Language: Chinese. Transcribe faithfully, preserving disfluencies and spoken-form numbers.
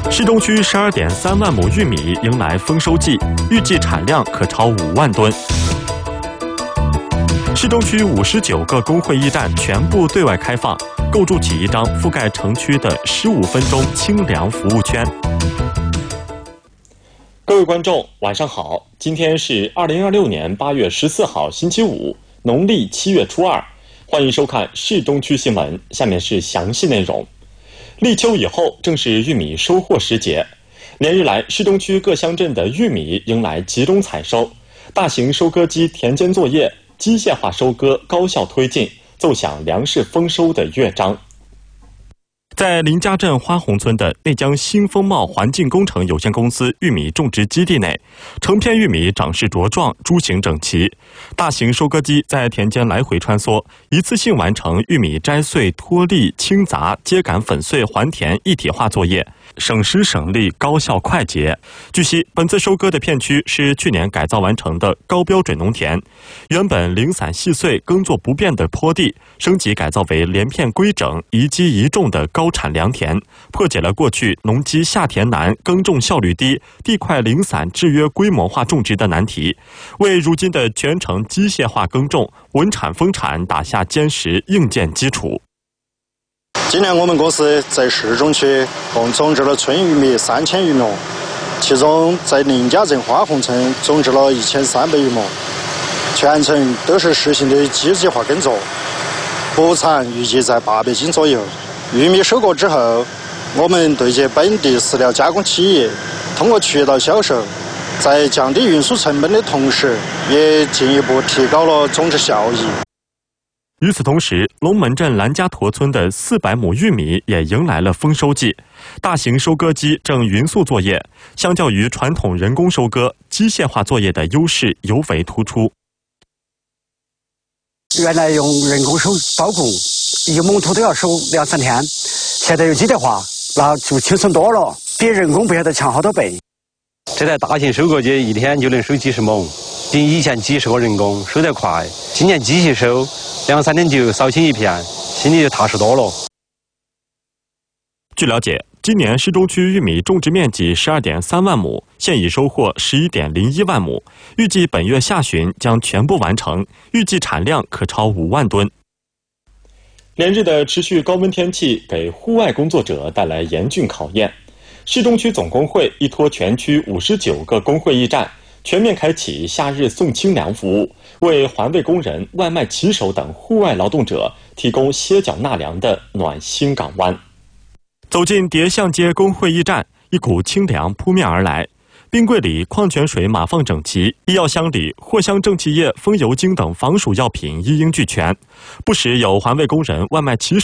市中区十二点三万亩玉米迎来丰收季，预计产量可超五万吨。市中区五十九个工会驿站全部对外开放，构筑起一张覆盖城区的十五分钟清凉服务圈。各位观众，晚上好！今天是二零二六年八月十四号，星期五，农历七月初二。欢迎收看市中区新闻，下面是详细内容。立秋以后，正是玉米收获时节。连日来，市中区各乡镇的玉米迎来集中采收，大型收割机田间作业、机械化收割高效推进，奏响粮食丰收的乐章。在林家镇花红村的内江新风貌环境工程有限公司玉米种植基地内，成片玉米长势茁壮，株形整齐。大型收割机在田间来回穿梭，一次性完成玉米摘穗、脱粒、清杂、秸秆粉碎、还田一体化作业，省时省力，高效快捷。据悉，本次收割的片区是去年改造完成的高标准农田，原本零散细碎、耕作不便的坡地，升级改造为连片规整、宜机宜种的高产良田，破解了过去农机下田难、耕种效率低、地块零散制约规模化种植的难题，为如今的全程机械化耕种、稳产丰产打下坚实硬件基础。 今年我们公司在市中区共种植了春玉米三千余亩，其中在林家镇花红村种植了一千三百余亩，全程都是实行的机械化耕作，亩产预计在八百斤左右。玉米收割之后，我们对接本地饲料加工企业，通过渠道销售，在降低运输成本的同时，也进一步提高了种植效益。 与此同时，龙门镇兰家坨村的四百亩玉米也迎来了丰收季，大型收割机正匀速作业，相较于传统人工收割，机械化作业的优势尤为突出。 原来用人工手包工，一个猛土都要收两三天，现在有机械化，那就轻松多了，比人工不晓得强好多倍。 这台大型收割机一天就能收几十亩，比以前几十个人工收得快。今年机器收，两三天就扫清一片，心里就踏实多了。 据了解，今年市中区玉米种植面积十二点三万亩，现已收获十一点零一万亩，预计本月下旬将全部完成，预计产量可超五万吨。连日的持续高温天气给户外工作者带来严峻考验。市中区总工会依托全区五十九个工会驿站，全面开启夏日送清凉服务，为环卫工人、外卖骑手等户外劳动者提供歇脚纳凉的暖心港湾。走进叠巷街工会驿站，一股清凉扑面而来。冰柜里矿泉水码放整齐，医药箱里藿香正气液、风油精等防暑药品一应俱全。不时有环卫工人、外卖骑